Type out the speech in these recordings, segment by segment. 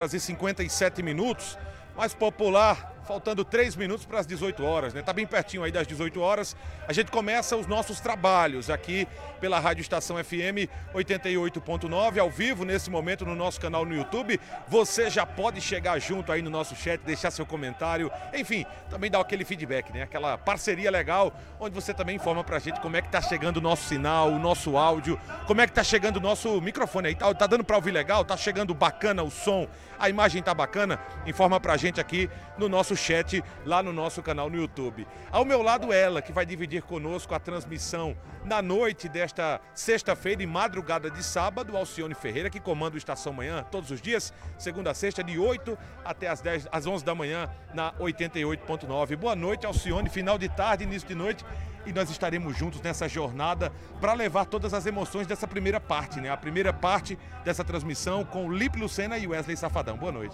e 57 minutos, mais popular, faltando 3 minutos para as 18 horas, né? Tá bem pertinho aí das 18 horas. A gente começa os nossos trabalhos aqui pela Rádio Estação FM 88.9, ao vivo nesse momento no nosso canal no YouTube. Você já pode chegar junto aí no nosso chat, deixar seu comentário, enfim, também dar aquele feedback, né? Aquela parceria legal, onde você também informa pra gente como é que tá chegando o nosso sinal, o nosso áudio, como é que tá chegando o nosso microfone aí. Tá dando pra ouvir legal? Tá chegando bacana o som? A imagem tá bacana? Informa pra gente aqui no nosso chat, lá no nosso canal no YouTube. Ao meu lado ela, que vai dividir conosco a transmissão na noite desta sexta-feira e madrugada de sábado, Alcione Ferreira, que comanda o Estação Manhã todos os dias, segunda a sexta, de 8 até às 11 da manhã, na 88.9. Boa noite, Alcione, final de tarde, início de noite. E nós estaremos juntos nessa jornada para levar todas as emoções dessa primeira parte, né? A primeira parte dessa transmissão com o Lipe Lucena e Wesley Safadão. Boa noite,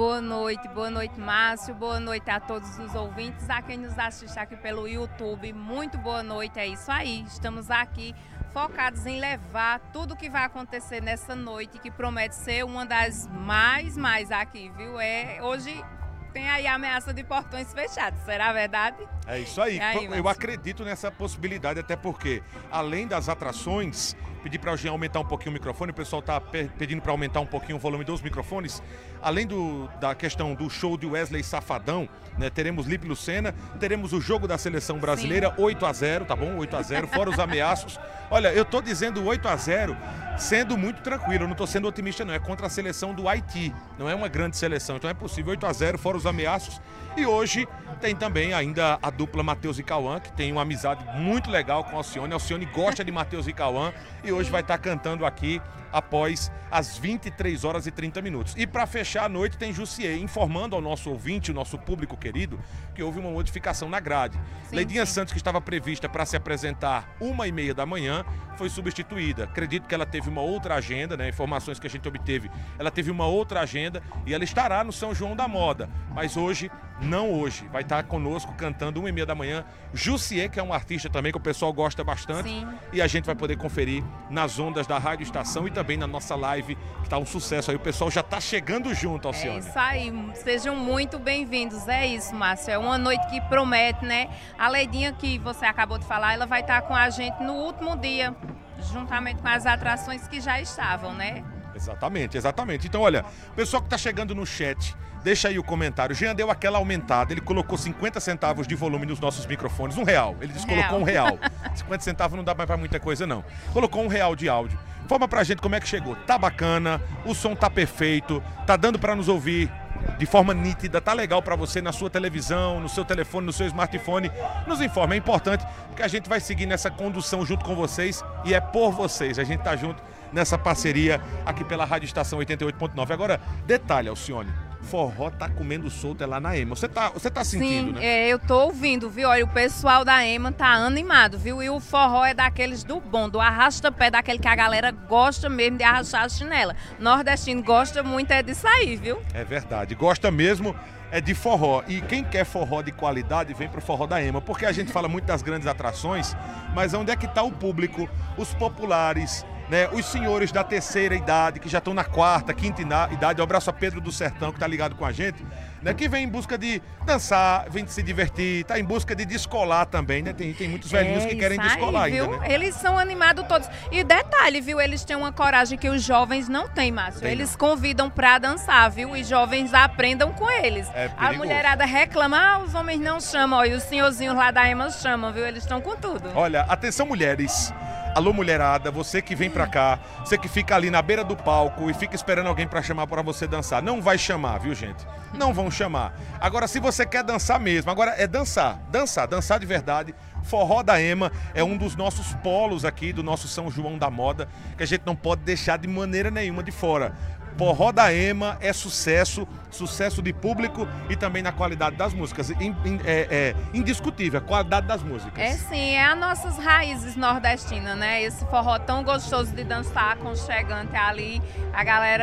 Márcio. Boa noite a todos os ouvintes, a quem nos assiste aqui pelo YouTube. Muito boa noite, é isso aí. Estamos aqui focados em levar tudo o que vai acontecer nessa noite, que promete ser uma das mais aqui, viu? Hoje tem aí a ameaça de portões fechados, será verdade? É isso aí, eu acredito nessa possibilidade, até porque, além das atrações, pedir para o Jean aumentar um pouquinho o microfone, o pessoal está pedindo para aumentar um pouquinho o volume dos microfones, além da questão do show de Wesley Safadão, né, teremos Lipe Lucena, teremos o jogo da seleção brasileira, 8-0, tá bom? 8-0, fora os ameaços. Olha, eu tô dizendo 8-0 sendo muito tranquilo, eu não tô sendo otimista não, é contra a seleção do Haiti, não é uma grande seleção, então é possível 8-0, fora os ameaços. E hoje tem também ainda a dupla Matheus e Cauã, que tem uma amizade muito legal com a Alcione. A Alcione gosta de Matheus e Cauã e hoje vai estar cantando aqui após as 23 horas e 30 minutos. E para fechar a noite tem Jussier, informando ao nosso ouvinte, o nosso público querido, que houve uma modificação na grade. Leidinha Santos, que estava prevista para se apresentar 1h30 da manhã, foi substituída. Acredito que ela teve uma outra agenda, né? Informações que a gente obteve, ela teve uma outra agenda e ela estará no São João da Moda. Mas hoje, não hoje, vai estar conosco cantando 1h30 da manhã. Jussier, que é um artista também que o pessoal gosta bastante. Sim. E a gente vai poder conferir nas ondas da Rádio Estação e também na nossa live, que está um sucesso aí. O pessoal já está chegando junto, Alcione. É isso aí, sejam muito bem-vindos. É isso, Márcio, é uma noite que promete, né? A Leidinha, que você acabou de falar, ela vai estar com a gente no último dia, juntamente com as atrações que já estavam, né? Exatamente. Então, olha, pessoal que está chegando no chat, deixa aí o comentário. Jean deu aquela aumentada, ele colocou 50 centavos de volume nos nossos microfones, R$1. Ele disse que colocou R$1. 50 centavos não dá mais pra muita coisa, não. Colocou R$1 de áudio. Informa pra gente como é que chegou. Tá bacana, o som tá perfeito, tá dando pra nos ouvir de forma nítida, tá legal pra você na sua televisão, no seu telefone, no seu smartphone. Nos informa, é importante, porque a gente vai seguir nessa condução junto com vocês e é por vocês. A gente tá junto nessa parceria aqui pela Rádio Estação 88.9. Agora, detalhe, Alcione, forró tá comendo solto lá na EMA. Você tá sentindo, né? Sim, eu tô ouvindo, viu? Olha, o pessoal da EMA tá animado, viu? E o forró é daqueles do bom, do arrasta-pé, daquele que a galera gosta mesmo de arrastar a chinela. Nordestino gosta muito é disso aí, viu? É verdade, gosta mesmo é de forró. E quem quer forró de qualidade vem pro forró da EMA, porque a gente fala muito das grandes atrações, mas onde é que tá o público, os populares, né, os senhores da terceira idade, que já estão na quarta, quinta idade? Um abraço a Pedro do Sertão, que está ligado com a gente, né, que vem em busca de dançar, vem de se divertir, está em busca de descolar também, né? Tem muitos velhinhos que querem descolar aí, ainda, né? Eles são animados todos. E detalhe, viu? Eles têm uma coragem que os jovens não têm, Márcio. Eles convidam para dançar, viu? E jovens aprendam com eles. A mulherada reclama, os homens não chamam, e os senhorzinhos lá da EMA chamam, viu? Eles estão com tudo. Olha, atenção mulheres. Alô, mulherada, você que vem pra cá, você que fica ali na beira do palco e fica esperando alguém pra chamar pra você dançar. Não vai chamar, viu, gente? Não vão chamar. Agora, se você quer dançar mesmo, agora é dançar de verdade. Forró da EMA é um dos nossos polos aqui, do nosso São João da Moda, que a gente não pode deixar de maneira nenhuma de fora. Forró da EMA é sucesso de público e também na qualidade das músicas. É indiscutível a qualidade das músicas. É sim, é as nossas raízes nordestinas, né? Esse forró tão gostoso de dançar, aconchegante ali, a galera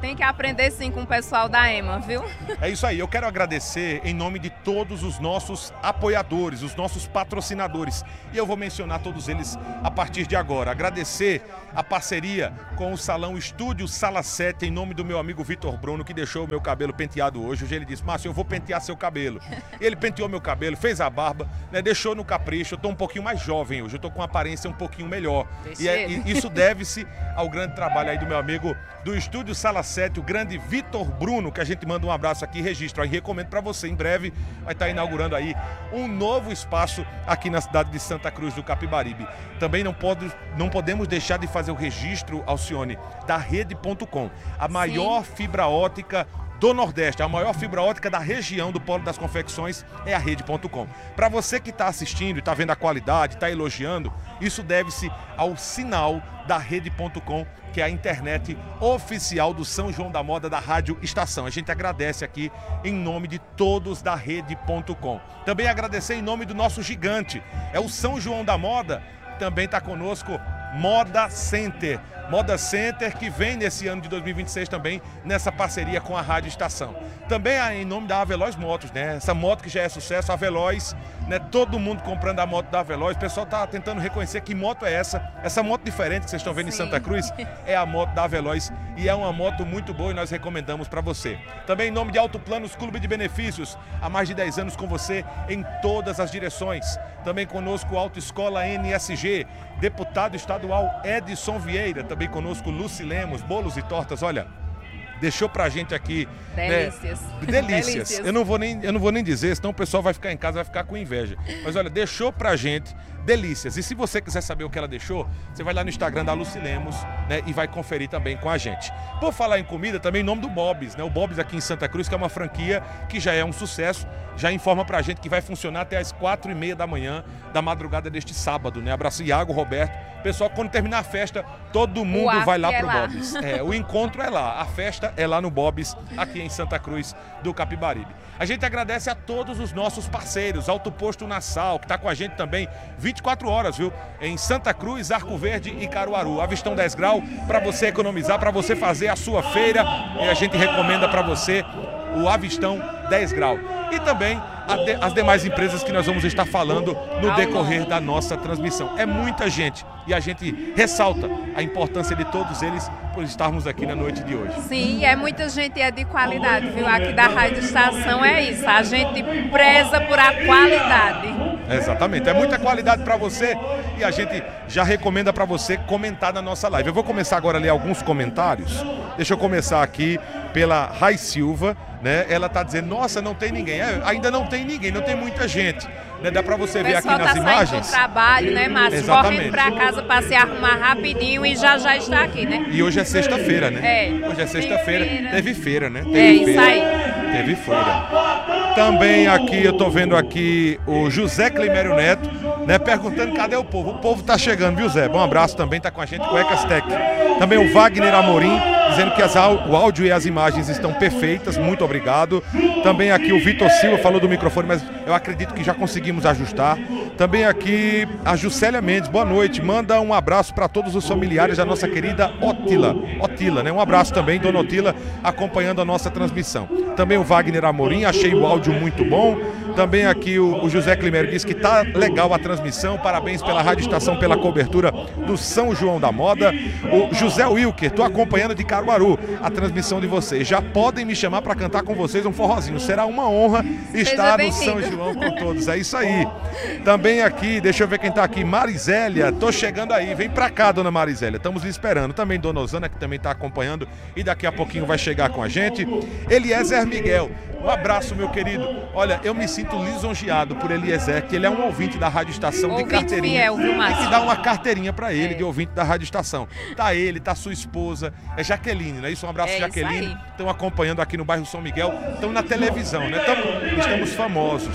Tem que aprender sim com o pessoal da EMA, viu? É isso aí, eu quero agradecer em nome de todos os nossos apoiadores, os nossos patrocinadores. E eu vou mencionar todos eles a partir de agora. Agradecer a parceria com o Salão Estúdio Sala 7, em nome do meu amigo Vitor Bruno, que deixou o meu cabelo penteado hoje. Hoje ele disse: Márcio, eu vou pentear seu cabelo. Ele penteou meu cabelo, fez a barba, né, deixou no capricho. Eu tô um pouquinho mais jovem hoje, eu tô com uma aparência um pouquinho melhor. E isso deve-se ao grande trabalho aí do meu amigo do Estúdio Sala 7, o grande Vitor Bruno, que a gente manda um abraço aqui, registro aí, recomendo para você. Em breve vai estar inaugurando aí um novo espaço aqui na cidade de Santa Cruz do Capibaribe. Também não podemos deixar de fazer o registro, Alcione, da Rede.com, a maior fibra ótica do Nordeste, a maior fibra ótica da região do Polo das Confecções é a Rede.com. Para você que está assistindo e está vendo a qualidade, está elogiando, isso deve-se ao sinal da Rede.com, que é a internet oficial do São João da Moda da Rádio Estação. A gente agradece aqui em nome de todos da Rede.com. Também agradecer em nome do nosso gigante, é o São João da Moda. Também está conosco Moda Center. Moda Center, que vem nesse ano de 2026 também nessa parceria com a Rádio Estação. Também em nome da Aveloz Motos, né? Essa moto que já é sucesso, a Aveloz, né? Todo mundo comprando a moto da Aveloz. O pessoal tá tentando reconhecer que moto é essa. Essa moto diferente que vocês estão vendo em Santa Cruz é a moto da Aveloz e é uma moto muito boa e nós recomendamos para você. Também em nome de Auto Planos Clube de Benefícios, há mais de 10 anos com você em todas as direções. Também conosco Autoescola NSG, deputado estadual Edson Vieira, também conosco Lucy Lemos, bolos e tortas, olha, deixou pra gente aqui, delícias. Né? Delícias. Eu não vou nem dizer, senão o pessoal vai ficar em casa, vai ficar com inveja. Mas olha, deixou pra gente delícias. E se você quiser saber o que ela deixou, você vai lá no Instagram da Lucy Lemos, né, e vai conferir também com a gente. Por falar em comida, também em nome do Bob's, né? O Bob's aqui em Santa Cruz, que é uma franquia que já é um sucesso, já informa pra gente que vai funcionar até as 4h30 da manhã da madrugada deste sábado, né? Abraço Iago, Roberto. Pessoal, quando terminar a festa, todo mundo vai lá pro Bob's. O encontro é lá, a festa é lá no Bob's, aqui em Santa Cruz do Capibaribe. A gente agradece a todos os nossos parceiros, Alto Posto Nassau, que está com a gente também 24 horas, viu? Em Santa Cruz, Arco Verde e Caruaru. Avistão 10 Grau, para você economizar, para você fazer a sua feira. E a gente recomenda para você o Avistão 10 Grau. E também as demais empresas que nós vamos estar falando no decorrer da nossa transmissão. É muita gente e a gente ressalta a importância de todos eles por estarmos aqui na noite de hoje. Sim, é muita gente e é de qualidade, viu? Aqui da Rádio Estação é isso, a gente preza por a qualidade. Exatamente, é muita qualidade para você e a gente já recomenda para você comentar na nossa live. Eu vou começar agora a ler alguns comentários. Deixa eu começar aqui pela Rai Silva, né? Ela tá dizendo: nossa, não tem ninguém. Ainda não tem ninguém, não tem muita gente, né? Dá para você ver aqui nas imagens. Do trabalho, né, Márcio? Correndo para casa para se arrumar rapidinho e já está aqui, né? E hoje é sexta-feira, né? Hoje é sexta-feira. Teve feira, né? Isso aí. Teve feira. Também aqui, eu tô vendo aqui o José Climério Neto, né, perguntando cadê o povo. O povo tá chegando, viu, Zé? Bom abraço também, tá com a gente, Cuecas Tech. Também o Wagner Amorim, dizendo que o áudio e as imagens estão perfeitas, muito obrigado. Também aqui o Vitor Silva falou do microfone, mas eu acredito que já conseguimos ajustar. Também aqui a Juscelia Mendes, boa noite, manda um abraço para todos os familiares da nossa querida Otila, né? Um abraço também, dona Otila, acompanhando a nossa transmissão. Também o Wagner Amorim, achei o áudio muito bom. Também aqui o José Climério diz que tá legal a transmissão, parabéns pela Rádio Estação, pela cobertura do São João da Moda. O José Wilker, tô acompanhando de Caruaru a transmissão de vocês. Já podem me chamar para cantar com vocês um forrozinho. Será uma honra estar no São João com todos. É isso aí. Também aqui, deixa eu ver quem tá aqui. Marizélia, tô chegando aí. Vem pra cá, dona Marizélia. Estamos lhe esperando. Também dona Osana, que também tá acompanhando e daqui a pouquinho vai chegar com a gente. Eliezer Miguel, um abraço, meu querido. Olha, eu me sinto lisonjeado por Eliezer, que ele é um ouvinte da Rádio Estação de carteirinha. Fiel, viu, Márcio? Tem que dar uma carteirinha pra ele de ouvinte da Rádio Estação. Tá ele, tá sua esposa, é Jaqueline, não é isso? Um abraço, Jaqueline. Estão acompanhando aqui no bairro São Miguel, estão na televisão, né? Estamos famosos.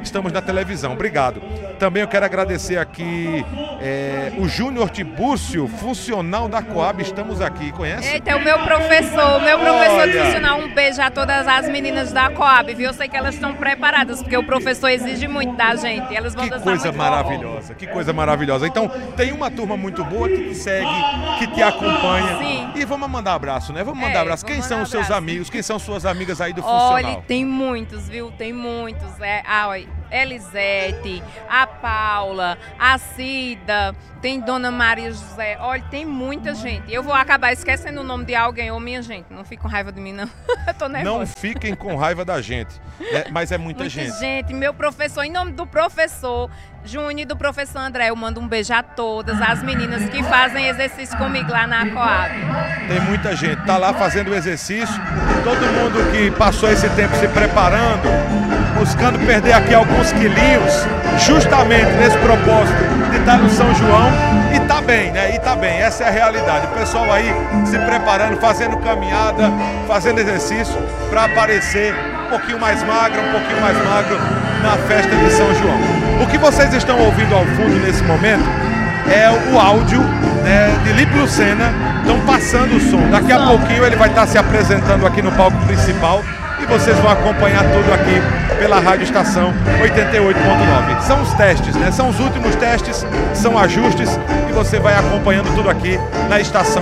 estamos na televisão. Obrigado. Também eu quero agradecer aqui o Júnior Tibúrcio, funcional da Coab, estamos aqui, conhece? Eita, é o meu professor funcional. Um beijo a todas as meninas da Coab, viu? Eu sei que elas estão preparadas, porque o professor exige muito da gente. Elas vão Que coisa maravilhosa, que coisa maravilhosa. Então, tem uma turma muito boa que te segue, que te acompanha. Sim. E vamos mandar abraço, né? Vamos mandar abraço. Quem são os seus amigos? Quem são suas amigas aí do funcional? Olha, tem muitos, viu? Tem muitos. Elisete, a Paula, a Cida, tem Dona Maria José. Olha, tem muita gente. Eu vou acabar esquecendo o nome de alguém. Ô, minha gente, não fique com raiva de mim, não. Eu tô nervosa. Não fiquem com raiva da gente. Mas é muita gente. Muita gente. Meu professor, em nome do professor Júnior e do professor André, eu mando um beijo a todas as meninas que fazem exercício comigo lá na Coab. Tem muita gente. Tá lá fazendo o exercício. Todo mundo que passou esse tempo se preparando, buscando perder aqui alguns quilinhos, justamente nesse propósito de estar no São João, e tá bem, né? E tá bem, essa é a realidade. O pessoal aí se preparando, fazendo caminhada, fazendo exercício para aparecer um pouquinho mais magro na festa de São João. O que vocês estão ouvindo ao fundo nesse momento é o áudio, né, de Lipe Lucena. Estão passando o som. Daqui a pouquinho ele vai estar se apresentando aqui no palco principal. E vocês vão acompanhar tudo aqui pela Rádio Estação 88.9. São os testes, né? São os últimos testes, são ajustes, e você vai acompanhando tudo aqui na Estação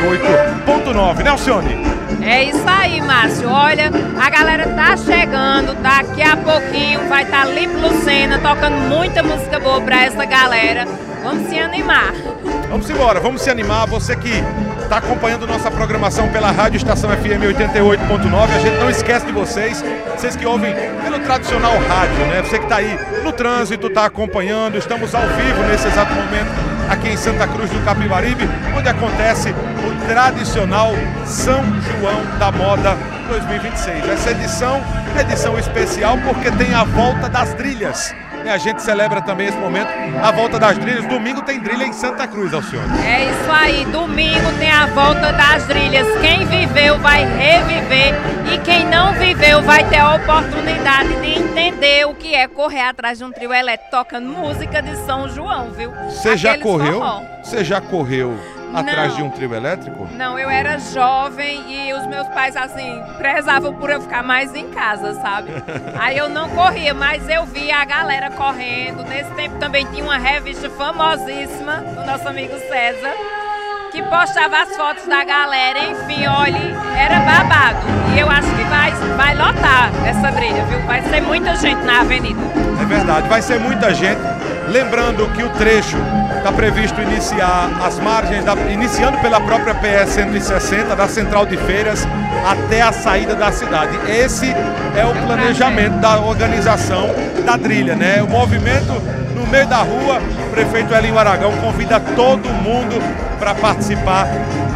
88.9, né, Alcione? É isso aí, Márcio. Olha, a galera tá chegando, daqui a pouquinho vai estar Lipe Lucena tocando muita música boa pra essa galera. Vamos se animar. Vamos embora, vamos se animar. Você que está acompanhando nossa programação pela Rádio Estação FM 88.9, a gente não esquece de vocês que ouvem pelo tradicional rádio, né? Você que está aí no trânsito, está acompanhando, estamos ao vivo nesse exato momento aqui em Santa Cruz do Capibaribe, onde acontece o tradicional São João da Moda 2026. Essa edição é edição especial porque tem a volta das trilhas. E a gente celebra também esse momento, a volta das trilhas. Domingo tem trilha em Santa Cruz, Alcione. É isso aí, domingo tem a volta das trilhas. Quem viveu vai reviver, e quem não viveu vai ter a oportunidade de entender o que é correr atrás de um trio elétrico tocando música de São João, viu? Você já correu? Você já correu atrás de um trio elétrico? Não, eu era jovem e os meus pais, assim, prezavam por eu ficar mais em casa, sabe? Aí eu não corria, mas eu via a galera correndo. Nesse tempo também tinha uma revista famosíssima do nosso amigo César, que postava as fotos da galera. Enfim, olha, era babado. E eu acho que vai lotar essa trilha, viu? Vai ser muita gente na avenida. É verdade, vai ser muita gente. Lembrando que o trecho está previsto iniciar as margens, iniciando pela própria PS 160, da Central de Feiras, até a saída da cidade. Esse é o planejamento da organização da trilha, né? O movimento no meio da rua. O prefeito Elinho Aragão convida todo mundo para participar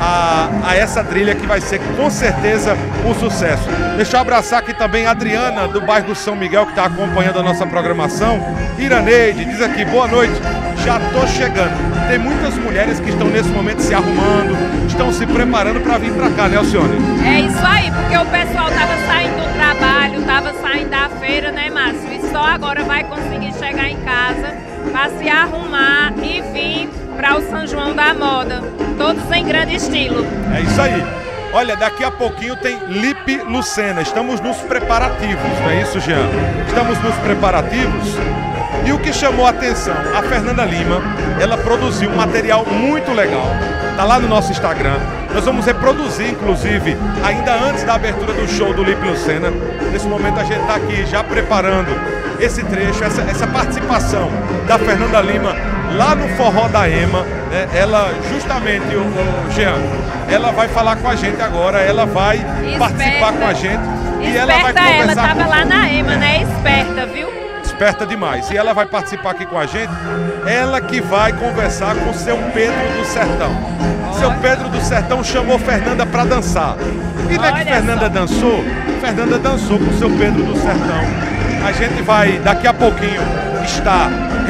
a essa trilha, que vai ser com certeza um sucesso. Deixa eu abraçar aqui também a Adriana, do bairro São Miguel, que está acompanhando a nossa programação. Iraneide diz aqui: boa noite, já tô chegando. Tem muitas mulheres que estão nesse momento se arrumando, estão se preparando para vir para cá, né, Alcione? É isso aí, porque o pessoal estava saindo do trabalho, estava saindo da feira, né, Márcio? E só agora vai conseguir chegar em casa para se arrumar e vir para o São João da Moda, todos em grande estilo. É isso aí. Olha, daqui a pouquinho tem Lipe Lucena. Estamos nos preparativos, não é isso, Jean? Estamos nos preparativos. E o que chamou a atenção, a Fernanda Lima, ela produziu um material muito legal. Está lá no nosso Instagram. Nós vamos reproduzir, inclusive, ainda antes da abertura do show do Lipe Lucena. Nesse momento a gente está aqui já preparando esse trecho, essa participação da Fernanda Lima lá no Forró da Ema, né? Ela, justamente, o Jean, ela vai falar com a gente agora, ela vai participar com a gente. E ela vai conversar. Ela estava lá na Ema, né? Esperta, viu? Esperta demais. E ela vai participar aqui com a gente. Ela que vai conversar com o seu Pedro do Sertão. Seu Pedro do Sertão chamou Fernanda para dançar. E não é que Fernanda dançou? Fernanda dançou com o seu Pedro do Sertão. A gente vai, daqui a pouquinho, estar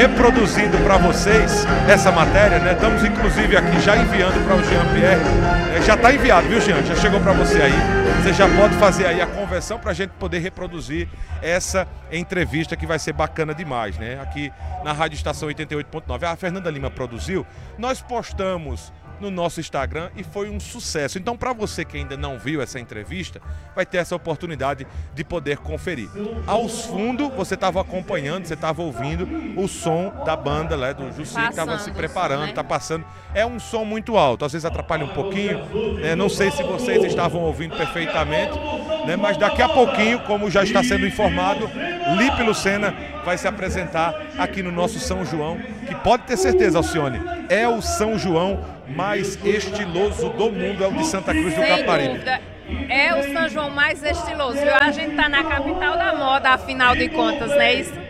reproduzindo para vocês essa matéria, né? Estamos inclusive aqui já enviando para o Jean-Pierre, né? Já está enviado, viu, Jean? Já chegou para você aí. Você já pode fazer aí a conversão para a gente poder reproduzir essa entrevista que vai ser bacana demais, né? Aqui na Rádio Estação 88.9. A Fernanda Lima produziu, nós postamos no nosso Instagram e foi um sucesso. Então, para você que ainda não viu essa entrevista, vai ter essa oportunidade de poder conferir. Aos fundos, você estava acompanhando, você estava ouvindo o som da banda, né, do Jussi, que estava se preparando, está passando. É um som muito alto, às vezes atrapalha um pouquinho, né? Não sei se vocês estavam ouvindo perfeitamente, né? Mas daqui a pouquinho, como já está sendo informado, Lipe Lucena vai se apresentar aqui no nosso São João, que pode ter certeza, Alcione, é o São João mais estiloso do mundo, é o de Santa Cruz do Capibaribe. Dúvida. É o São João mais estiloso, viu? A gente tá na capital da moda, afinal de contas, não é isso?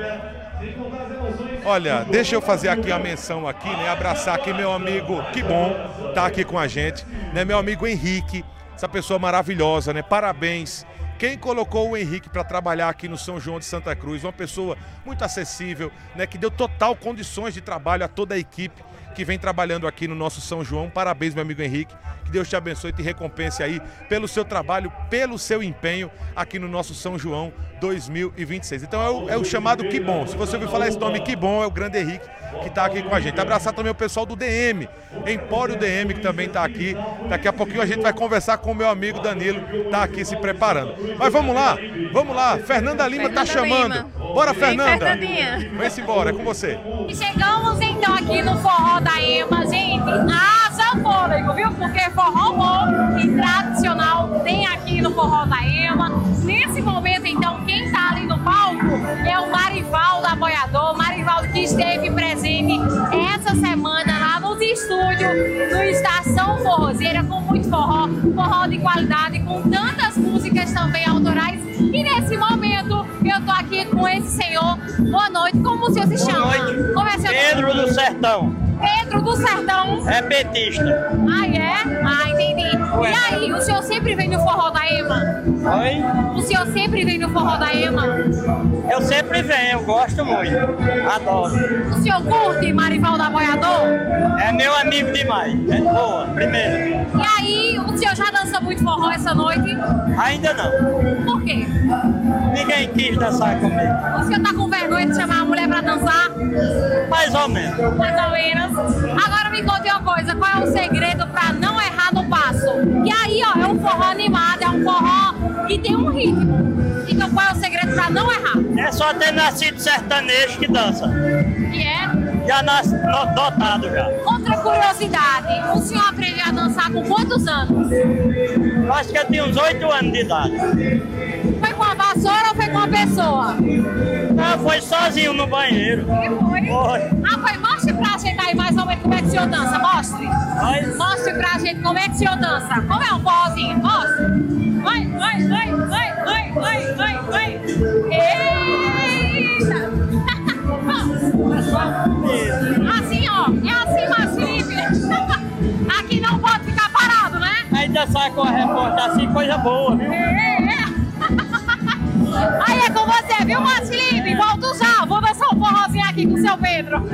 Olha, deixa eu fazer aqui a menção aqui, né? Abraçar aqui meu amigo, que bom tá aqui com a gente, né? Meu amigo Henrique, essa pessoa maravilhosa, né? Parabéns. Quem colocou o Henrique para trabalhar aqui no São João de Santa Cruz, uma pessoa muito acessível, né? Que deu total condições de trabalho a toda a equipe que vem trabalhando aqui no nosso São João. Parabéns, meu amigo Henrique. Que Deus te abençoe e te recompense aí pelo seu trabalho, pelo seu empenho aqui no nosso São João 2026. Então é o chamado Que Bom. Se você ouviu falar esse nome, Que Bom, é o grande Henrique que está aqui com a gente. Abraçar também o pessoal do DM, Empório DM, que também está aqui. Daqui a pouquinho a gente vai conversar com o meu amigo Danilo, está aqui se preparando. Mas vamos lá. Fernanda Lima está chamando. Bora, Fernanda. Vem-se embora, é com você. Chegamos então aqui no Forró da Ema, gente. Haja fôlego, viu? Porque forró bom e tradicional tem aqui no Forró da Ema. Nesse momento, então, quem tá ali no palco é o Marivaldo Apoiador. Marivaldo que esteve presente essa semana lá nos estúdios do Estação Forrozeira com muito forró de qualidade, com tantas músicas também autorais. E nesse momento eu tô aqui com esse senhor. Boa noite, como o senhor se chama? Boa noite. Como é seu nome? Pedro do Sertão. Pedro do Sertão. É petista. Ah, é? Ah, entendi. Ué. E aí, o senhor sempre vem no Forró da Ema? Oi? O senhor sempre vem no Forró da Ema? Eu sempre venho, eu gosto muito. Adoro. O senhor curte Marivaldo Apoiador? É meu amigo demais. É boa, primeiro. E aí, o senhor já dança muito forró essa noite? Ainda não. Por quê? Ninguém quis dançar comigo. O senhor tá com vergonha de chamar a mulher pra dançar? Mais ou menos. Mais ou menos. Agora me conte uma coisa, qual é o segredo pra não errar no passo? E aí, ó, é um forró animado, é um forró que tem um ritmo. Então qual é o segredo pra não errar? É só ter nascido sertanejo que dança. Que é? Já nasce dotado já. Outra curiosidade, o senhor aprendeu a dançar com quantos anos? Eu acho que eu tinha uns 8 anos de idade. Foi com a vassoura ou foi com a pessoa? Não, foi sozinho no banheiro. Que foi? Foi. Ah, foi. Mostre pra gente aí mais ou menos como é que o senhor dança. Mostre. Oi? Mostre pra gente como é que o senhor dança. Como é um forrozinho? Mostre. Vai. Eita. Assim, ó. É assim, mais Felipe. Aqui não pode ficar parado, né? Aí dançar com a repórter assim, coisa boa, viu? Aí é com você, viu, Márcio Felipe? Volto já. Vou dançar um forrozinho aqui com o seu Pedro.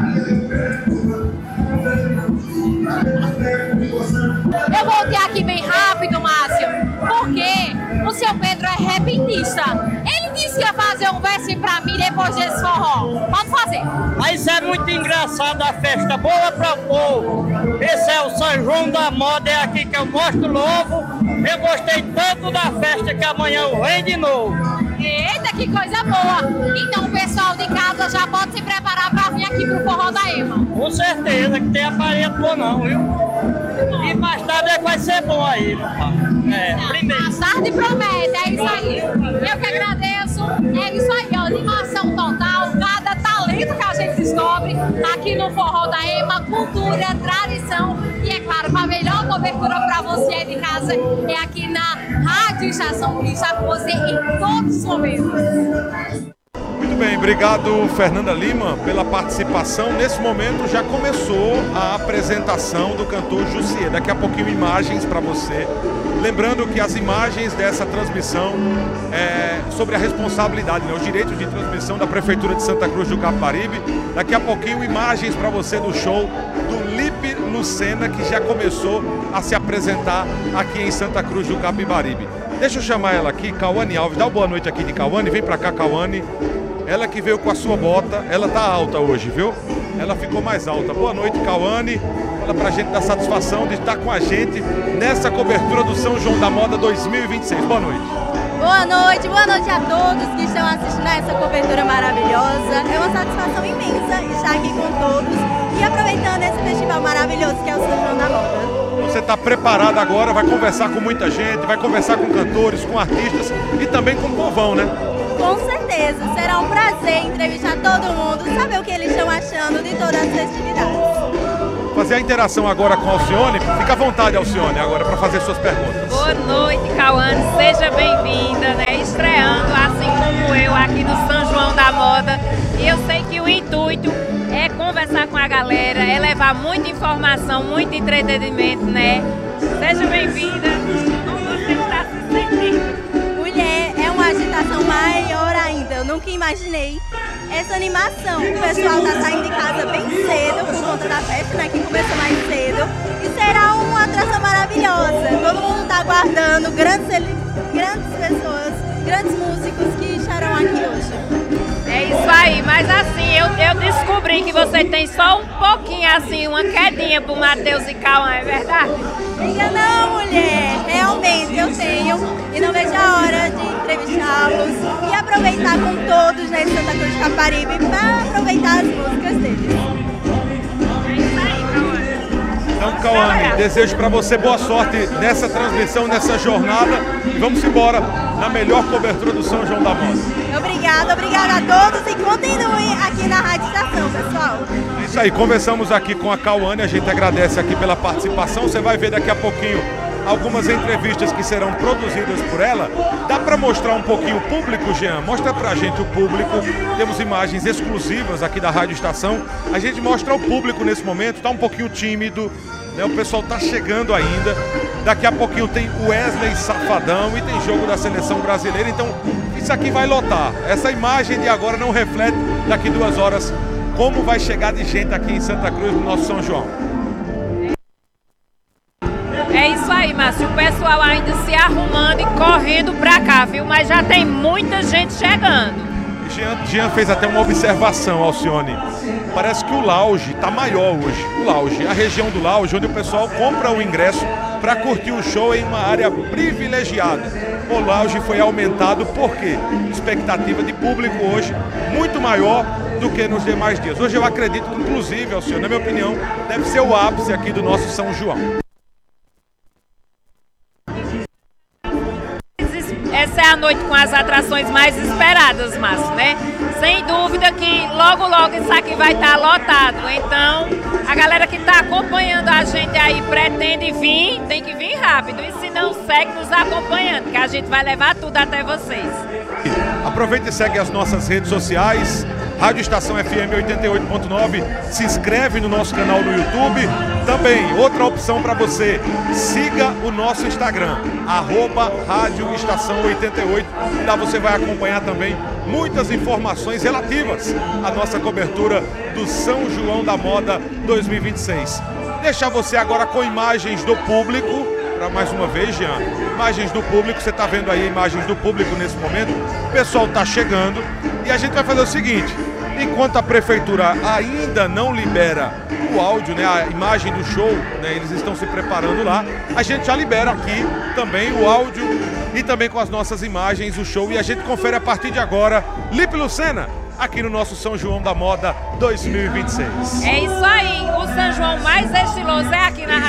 Eu voltei aqui bem rápido, Márcio, porque o seu Pedro é repentista. Ele disse que ia fazer um verso pra mim depois desse forró. Pode fazer. Mas é muito engraçado a festa, boa pra povo. Esse é o São João da Moda, é aqui que eu mostro novo. Eu gostei tanto da festa que amanhã eu venho de novo. Eita, que coisa boa! Então o pessoal de casa já pode se preparar pra vir aqui pro Forró da Ema. Com certeza, que tem aparelho bom não, viu? E mais tarde é que vai ser bom aí, primeiro. Mais tarde promete, é isso aí. Eu que agradeço, é isso aí, ó, animação total, cada talento que a gente descobre aqui no Forró da Ema, cultura, tradição e, é claro, com a melhor cobertura pra você aí de casa é aqui na Rádio Estação, que está com você em todos os momentos. Muito Muito bem, obrigado Fernanda Lima pela participação. Nesse momento já começou a apresentação do cantor Jussier. Daqui a pouquinho imagens para você. Lembrando que as imagens dessa transmissão é sobre a responsabilidade, né? Os direitos de transmissão da Prefeitura de Santa Cruz do Capibaribe. Daqui a pouquinho imagens para você do show do Lipe Lucena, que já começou a se apresentar aqui em Santa Cruz do Capibaribe. Deixa eu chamar ela aqui, Cauane Alves. Dá uma boa noite aqui de Cauane. Vem pra cá, Cauane. Ela que veio com a sua bota. Ela tá alta hoje, viu? Ela ficou mais alta. Boa noite, Cauane. Fala pra gente da satisfação de estar com a gente nessa cobertura do São João da Moda 2026. Boa noite. Boa noite a todos que estão assistindo a essa cobertura maravilhosa. É uma satisfação imensa estar aqui com todos e aproveitando esse festival maravilhoso que é o São João da Moda. Você está preparado agora, vai conversar com muita gente, vai conversar com cantores, com artistas e também com o povão, né? Com certeza, será um prazer entrevistar todo mundo, saber o que eles estão achando de todas as festividades. Fazer a interação agora com a Alcione, fica à vontade, Alcione, agora para fazer suas perguntas. Boa noite, Cauane, seja bem-vinda, né? Estreando, assim como eu, aqui no São João da Moda. E eu sei que o intuito é conversar com a galera, é levar muita informação, muito entretenimento, né? Seja bem-vinda. Como você está se sentindo? Mulher, é uma agitação maior ainda. Eu nunca imaginei essa animação. O pessoal está saindo de casa bem cedo por conta da festa, né? Que começou mais cedo. E será uma atração maravilhosa. Todo mundo está aguardando grandes pessoas, grandes músicos que estarão aqui hoje. É isso aí, mas assim, eu descobri que você tem só um pouquinho assim, uma quedinha pro Matheus e Cauã, é verdade? Diga não, mulher, realmente eu tenho e não vejo a hora de entrevistá-los e aproveitar com todos nesse Santa Cruz do Capibaribe para aproveitar as músicas deles. É isso aí, Cauã. Então, Cauane, desejo para você boa sorte nessa transmissão, nessa jornada e vamos embora na melhor cobertura do São João da Moda. Obrigada a todos e continuem aqui na Rádio Estação, pessoal. É isso aí, conversamos aqui com a Cauane, a gente agradece aqui pela participação, você vai ver daqui a pouquinho algumas entrevistas que serão produzidas por ela. Dá para mostrar um pouquinho o público, Jean? Mostra pra gente o público, temos imagens exclusivas aqui da Rádio Estação, a gente mostra o público nesse momento, tá um pouquinho tímido, né? O pessoal tá chegando ainda, daqui a pouquinho tem Wesley Safadão e tem jogo da Seleção Brasileira, então isso aqui vai lotar. Essa imagem de agora não reflete daqui 2 horas como vai chegar de gente aqui em Santa Cruz no nosso São João. É isso aí, Márcio. O pessoal ainda se arrumando e correndo pra cá, viu? Mas já tem muita gente chegando. Jean fez até uma observação, Alcione. Parece que o lounge está maior hoje. O lounge, a região do lounge, onde o pessoal compra o ingresso para curtir o show em uma área privilegiada. O lounge foi aumentado porque expectativa de público hoje muito maior do que nos demais dias. Hoje eu acredito que, inclusive, Alcione, na minha opinião, deve ser o ápice aqui do nosso São João. Essa é a noite com as atrações mais esperadas, Márcio, né? Sem dúvida que logo isso aqui vai estar lotado. Então, a galera que está acompanhando a gente aí pretende vir, tem que vir rápido. E se não, segue nos acompanhando, que a gente vai levar tudo até vocês. Aproveita e segue as nossas redes sociais, Rádio Estação FM 88.9, se inscreve no nosso canal no YouTube. Também, outra opção para você, siga o nosso Instagram, @Rádio Estação 88. Lá você vai acompanhar também muitas informações relativas à nossa cobertura do São João da Moda 2026. Deixar você agora com imagens do público, para mais uma vez, Jean, imagens do público, você está vendo aí imagens do público nesse momento, o pessoal está chegando e a gente vai fazer o seguinte, enquanto a prefeitura ainda não libera o áudio, né, a imagem do show, né, eles estão se preparando lá, a gente já libera aqui também o áudio e também com as nossas imagens o show e a gente confere a partir de agora Lipe Lucena aqui no nosso São João da Moda 2026. É isso aí, o São João mais estiloso é aqui na